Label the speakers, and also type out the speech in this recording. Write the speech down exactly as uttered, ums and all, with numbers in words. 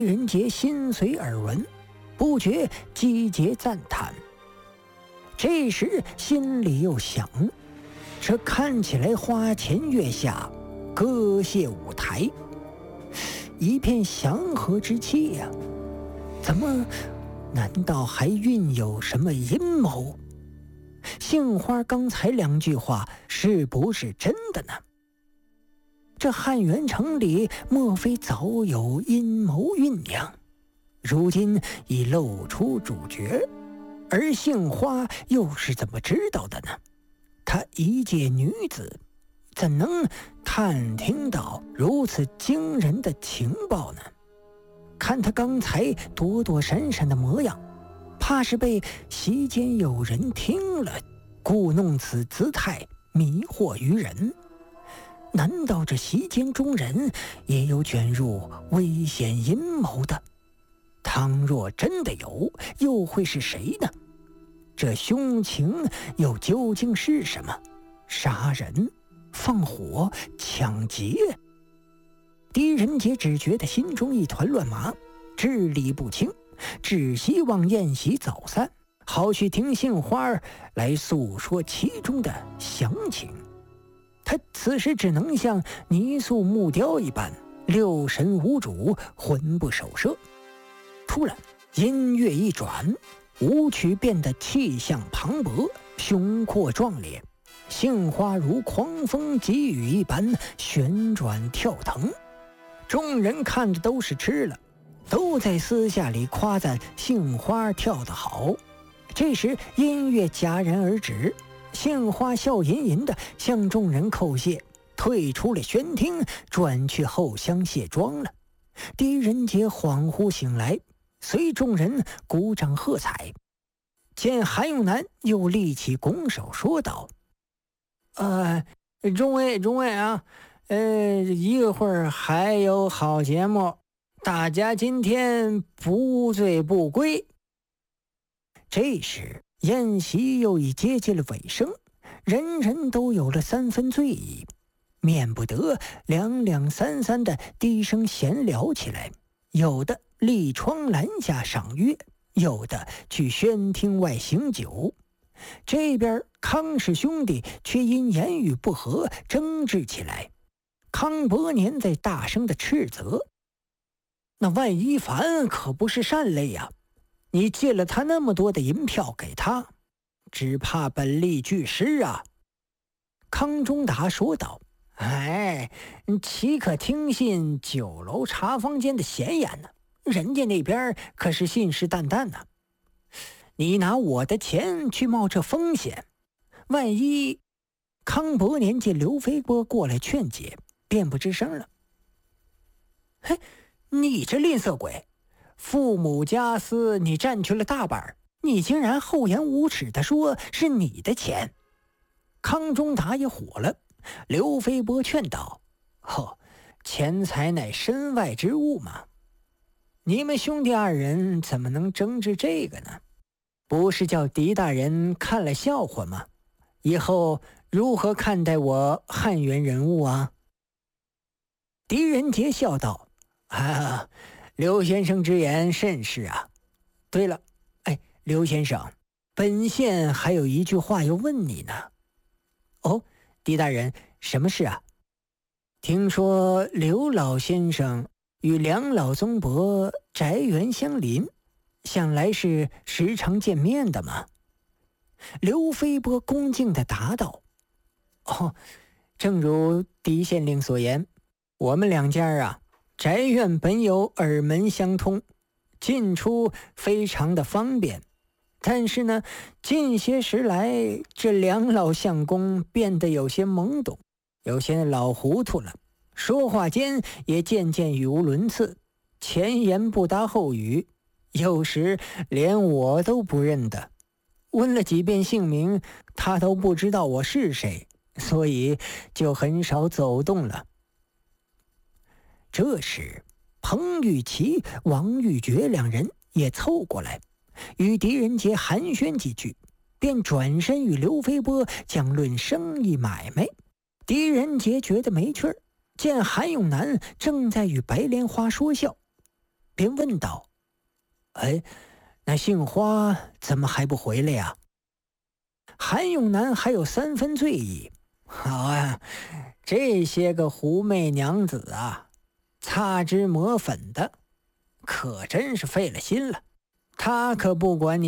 Speaker 1: 人杰心随耳闻，不觉击节赞叹。这时心里又想，这看起来花前月下，歌榭舞台，一片祥和之气呀、啊，怎么难道还蕴有什么阴谋？杏花刚才两句话是不是真的呢？这汉元城里莫非早有阴谋酝酿，如今已露出主角，而杏花又是怎么知道的呢？她一介女子，怎能探听到如此惊人的情报呢？看她刚才躲躲闪闪的模样，怕是被席间有人听了，故弄此姿态，迷惑于人。难道这席间中人也有卷入危险阴谋的？倘若真的有，又会是谁呢？这凶情又究竟是什么？杀人、放火、抢劫？狄仁杰只觉得心中一团乱麻，支理不清，只希望宴席早散，好去听杏花来诉说其中的详情。他此时只能像泥塑木雕一般，六神无主，魂不守舍。突然音乐一转，舞曲变得气象磅礴，雄阔壮烈，杏花如狂风急雨一般旋转跳腾。众人看着都是吃了，都在私下里夸赞杏花跳得好。这时音乐戛然而止，杏花笑吟吟地向众人叩谢，退出了轩厅，转去后厢卸妆了。狄仁杰恍惚醒来，随众人鼓掌喝彩。见韩永南又立起拱手说道：呃，众位众位啊，呃，一会儿还有好节目，大家今天不醉不归。这时宴席又已接近了尾声，人人都有了三分醉意，免不得两两三三的低声闲聊起来，有的立窗栏下赏月，有的去轩厅外行酒。这边康氏兄弟却因言语不合争执起来。康伯年在大声的斥责：那万一凡可不是善类呀、啊，你借了他那么多的银票给他，只怕本利俱失啊。康中达说道：哎，岂可听信酒楼茶坊间的闲言呢？人家那边可是信誓旦旦呢。你拿我的钱去冒这风险，万一……康伯年见刘飞波过来劝解，便不吱声了。嘿，你这吝啬鬼，父母家私你占去了大半，你竟然厚颜无耻地说是你的钱。康中达也火了。刘飞波劝道：哦，钱财乃身外之物嘛，你们兄弟二人怎么能争执这个呢？不是叫狄大人看了笑话吗？以后如何看待我汉元人物啊？狄仁杰笑道：啊，刘先生之言甚是啊。对了，哎，刘先生，本县还有一句话要问你呢。哦，狄大人，什么事啊？听说刘老先生与梁老宗伯宅园相邻，想来是时常见面的嘛。刘飞波恭敬地答道：哦，正如狄县令所言，我们两家啊，宅院本有耳门相通，进出非常的方便。但是呢，近些时来，这梁老相公变得有些懵懂，有些老糊涂了，说话间也渐渐语无伦次，前言不搭后语，有时连我都不认得。问了几遍姓名，他都不知道我是谁，所以就很少走动了。这时彭玉琪、王玉珏两人也凑过来，与狄仁杰寒暄几句，便转身与刘飞波讲论生意买卖。狄仁杰觉得没趣儿，见韩永南正在与白莲花说笑， 便问道：“哎，那杏花怎么还不回来呀？”韩永南还有三分醉意：“好啊，这些个狐媚娘子啊，擦脂抹粉的，可真是费了心了。他可不管你